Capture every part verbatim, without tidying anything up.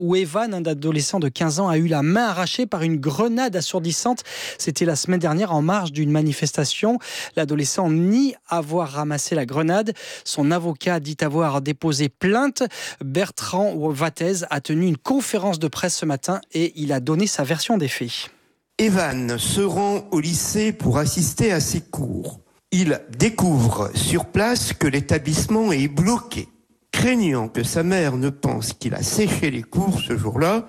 où Evan, un adolescent de quinze ans, a eu la main arrachée par une grenade assourdissante. C'était la semaine dernière en marge d'une manifestation. L'adolescent nie avoir ramassé la grenade. Son avocat dit avoir déposé plainte. Bertrand Vathès a tenu une conférence de presse ce matin et il a donné sa version des faits. Evan se rend au lycée pour assister à ses cours. Il découvre sur place que l'établissement est bloqué. Craignant que sa mère ne pense qu'il a séché les cours ce jour-là,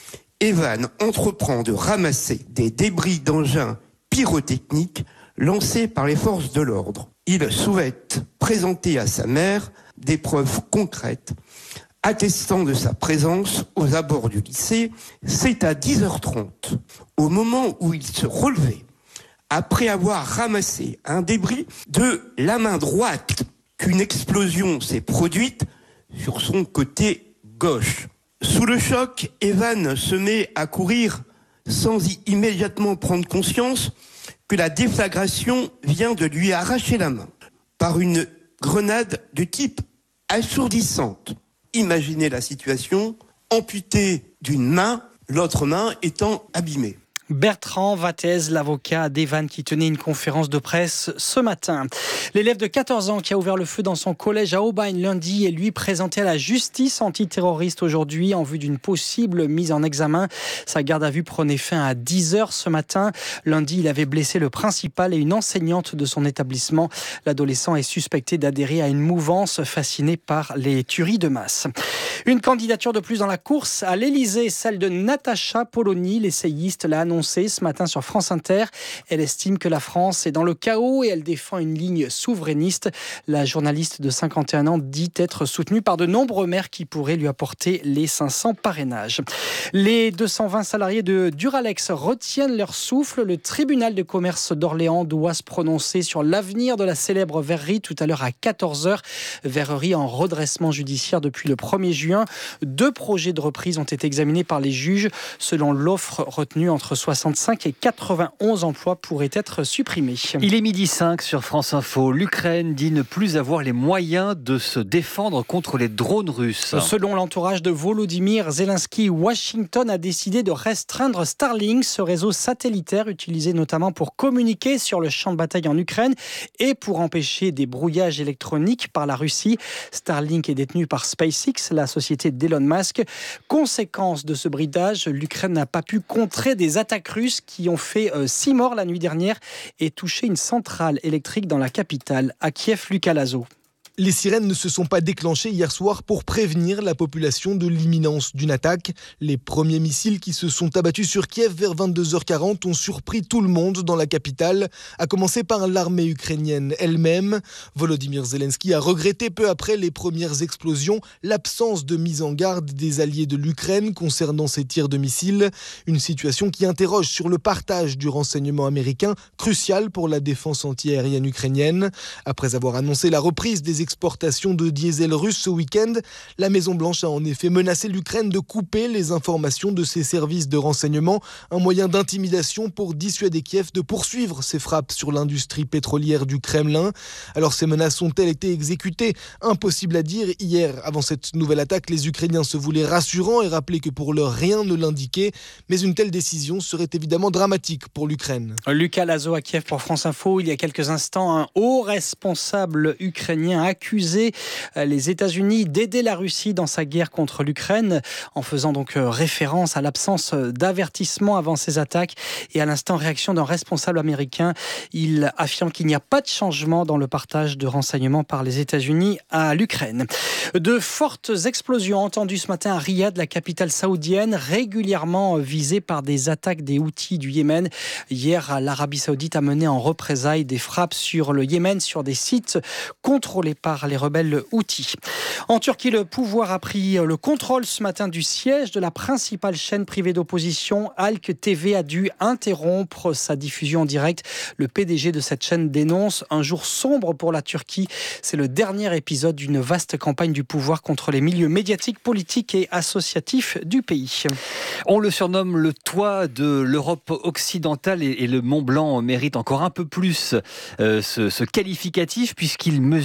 Evan entreprend de ramasser des débris d'engins pyrotechniques lancés par les forces de l'ordre. Il souhaite présenter à sa mère des preuves concrètes attestant de sa présence aux abords du lycée. C'est à dix heures trente, au moment où il se relevait, après avoir ramassé un débris de la main droite, qu'une explosion s'est produite sur son côté gauche. Sous le choc, Evan se met à courir sans y immédiatement prendre conscience que la déflagration vient de lui arracher la main par une grenade de type assourdissante. Imaginez la situation, amputé d'une main, l'autre main étant abîmée. Bertrand Vathès, l'avocat d'Evan, qui tenait une conférence de presse ce matin. L'élève de quatorze ans qui a ouvert le feu dans son collège à Aubagne lundi est lui présenté à la justice antiterroriste aujourd'hui en vue d'une possible mise en examen. Sa garde à vue prenait fin à dix heures ce matin. Lundi, il avait blessé le principal et une enseignante de son établissement. L'adolescent est suspecté d'adhérer à une mouvance fascinée par les tueries de masse. Une candidature de plus dans la course à l'Élysée, celle de Natacha Polony, l'essayiste, l'a annoncé ce matin sur France Inter. Elle estime que la France est dans le chaos et elle défend une ligne souverainiste. La journaliste de cinquante et un ans dit être soutenue par de nombreux maires qui pourraient lui apporter les cinq cents parrainages. Les deux cent vingt salariés de Duralex retiennent leur souffle. Le tribunal de commerce d'Orléans doit se prononcer sur l'avenir de la célèbre verrerie tout à l'heure à quatorze heures. Verrerie en redressement judiciaire depuis le premier juin. Deux projets de reprise ont été examinés par les juges. Selon l'offre retenue, entre soixante-cinq et quatre-vingt-onze emplois pourraient être supprimés. Il est midi cinq sur France Info. L'Ukraine dit ne plus avoir les moyens de se défendre contre les drones russes. Selon l'entourage de Volodymyr Zelensky, Washington a décidé de restreindre Starlink, ce réseau satellitaire utilisé notamment pour communiquer sur le champ de bataille en Ukraine et pour empêcher des brouillages électroniques par la Russie. Starlink est détenu par SpaceX, la société d'Elon Musk. Conséquence de ce bridage, l'Ukraine n'a pas pu contrer des attaques russes qui ont fait euh, six morts la nuit dernière et touché une centrale électrique dans la capitale, à Kiev. Lucas Lazo. Les sirènes ne se sont pas déclenchées hier soir pour prévenir la population de l'imminence d'une attaque. Les premiers missiles qui se sont abattus sur Kiev vers vingt-deux heures quarante ont surpris tout le monde dans la capitale, à commencer par l'armée ukrainienne elle-même. Volodymyr Zelensky a regretté peu après les premières explosions l'absence de mise en garde des alliés de l'Ukraine concernant ces tirs de missiles. Une situation qui interroge sur le partage du renseignement américain, crucial pour la défense antiaérienne ukrainienne. Après avoir annoncé la reprise des exportations de diesel russe ce week-end, la Maison-Blanche a en effet menacé l'Ukraine de couper les informations de ses services de renseignement, un moyen d'intimidation pour dissuader Kiev de poursuivre ses frappes sur l'industrie pétrolière du Kremlin. Alors ces menaces ont-elles été exécutées ? Impossible à dire. Hier, avant cette nouvelle attaque, les Ukrainiens se voulaient rassurants et rappelaient que pour l'heure rien ne l'indiquait, mais une telle décision serait évidemment dramatique pour l'Ukraine. Lucas Lazo à Kiev pour France Info. Il y a quelques instants, un haut responsable ukrainien a accusé les États-Unis d'aider la Russie dans sa guerre contre l'Ukraine, en faisant donc référence à l'absence d'avertissement avant ces attaques. Et à l'instant, réaction d'un responsable américain. Il affirme qu'il n'y a pas de changement dans le partage de renseignements par les États-Unis à l'Ukraine. De fortes explosions entendues ce matin à Riyad, la capitale saoudienne, régulièrement visée par des attaques des Houthis du Yémen. Hier, l'Arabie saoudite a mené en représailles des frappes sur le Yémen, sur des sites contrôlés par les rebelles Houthis. En Turquie, le pouvoir a pris le contrôle ce matin du siège de la principale chaîne privée d'opposition. Halk T V a dû interrompre sa diffusion en direct. Le P D G de cette chaîne dénonce un jour sombre pour la Turquie. C'est le dernier épisode d'une vaste campagne du pouvoir contre les milieux médiatiques, politiques et associatifs du pays. On le surnomme le toit de l'Europe occidentale et le Mont Blanc mérite encore un peu plus euh, ce, ce qualificatif puisqu'il mesure désormais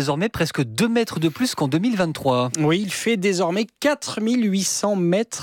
désormais presque deux mètres de plus qu'en deux mille vingt-trois. Oui, il fait désormais quatre mille huit cents mètres